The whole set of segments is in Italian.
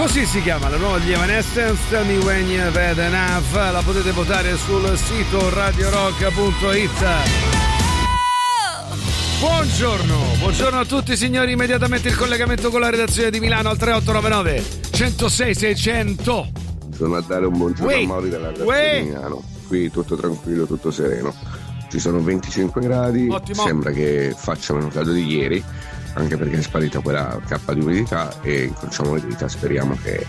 Così si chiama la nuova di Evanescence, Tell Me When You've Had Enough. La potete votare sul sito radiorock.it. Buongiorno a tutti signori, immediatamente il collegamento con la redazione di Milano al 3899 106 600. Sono a dare un buongiorno a Mauri dalla redazione di Milano. Qui tutto tranquillo, tutto sereno. Ci sono 25 gradi. Ottimo. Sembra che faccia meno caldo di ieri, anche perché è sparita quella cappa di umidità e incrociamo le dita, speriamo che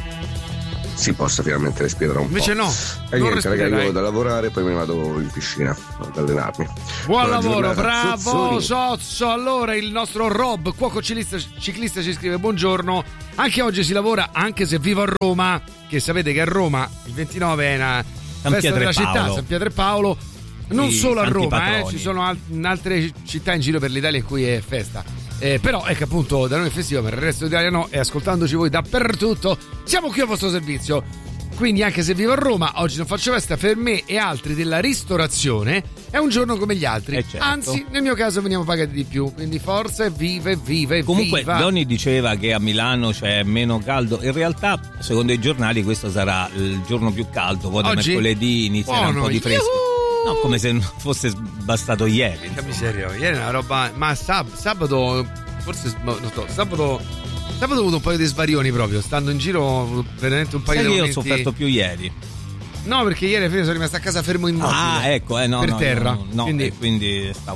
si possa finalmente respirare un Invece po'. Invece no, e niente ragazzi, io vado da lavorare, poi me ne vado in piscina ad allenarmi. Buon lavoro, bravo Sozzo. Allora il nostro Rob, cuoco ciclista, ci scrive: buongiorno, anche oggi si lavora, anche se vivo a Roma, che sapete che a Roma il 29 è una festa della città, San Pietro e Paolo. Non solo a Roma, ci sono in altre città in giro per l'Italia in cui è festa. Però ecco, appunto, da noi è festivo, per il resto d'Italia no, e ascoltandoci voi dappertutto siamo qui a vostro servizio. Quindi anche se vivo a Roma, oggi non faccio festa, per me e altri della ristorazione è un giorno come gli altri, certo. Anzi nel mio caso veniamo pagati di più, quindi forza e viva. Comunque Donny diceva che a Milano c'è meno caldo, in realtà secondo i giornali questo sarà il giorno più caldo, poi da mercoledì inizierà un po' di fresco. No, come se non fosse bastato ieri. Che miseria, ieri è una roba. Ma sabato, forse non so, sabato ho avuto un paio di svarioni proprio, stando in giro veramente un paio di momenti. Io ho sofferto più ieri. No, perché ieri alla fine sono rimasto a casa fermo immobile. Ah, ecco, no, per terra. No, quindi stavo...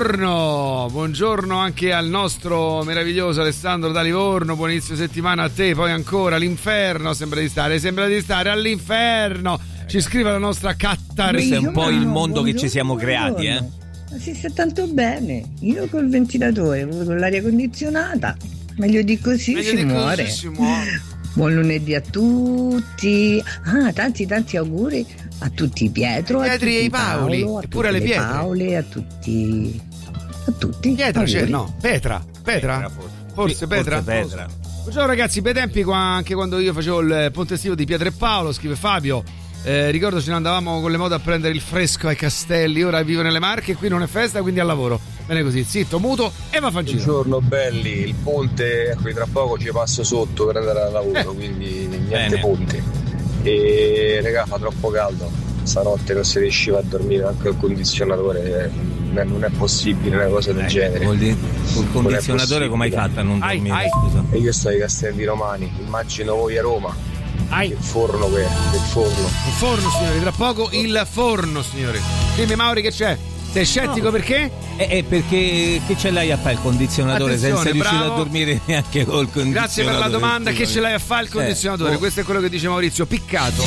Buongiorno anche al nostro meraviglioso Alessandro da Livorno. Buon inizio settimana a te, poi ancora l'inferno, sembra di stare all'inferno. Ci scrive la nostra Catarina. Questo è un po' il mondo che ci siamo creati, Ma si sta tanto bene. Io col ventilatore, con l'aria condizionata. Meglio di così si muore. Buon lunedì a tutti. Tanti auguri a tutti Pietro, a tutti e i Paoli, Paolo, e pure alle Pietre. Paole, a tutti. Pietro c'è, no? Petra. Forse Petra. Buongiorno ragazzi, bei tempi anche quando io facevo il ponte estivo di Pietro e Paolo, scrive Fabio. Ricordo ce ne andavamo con le moto a prendere il fresco ai castelli. Ora vivo nelle Marche e qui non è festa, quindi al lavoro. Bene così, zitto, muto e va a fare giro. Buongiorno belli, il ponte qui tra poco ci passo sotto per andare al lavoro, quindi niente ponti. E regà, fa troppo caldo, stanotte non si riusciva a dormire anche il condizionatore, non è possibile una cosa del genere. Col condizionatore come hai fatto a non dormire? Scusa. E io sto ai Castelli Romani, immagino voi a Roma. Il forno, il forno signori, tra poco il forno signori. Dimmi Mauri, che c'è? Sei scettico perché? Perché che ce l'hai a fare il condizionatore? Attenzione, senza riuscire bravo. a dormire neanche col condizionatore? Grazie per la domanda, che ce l'hai a fare il condizionatore? Questo è quello che dice Maurizio, piccato.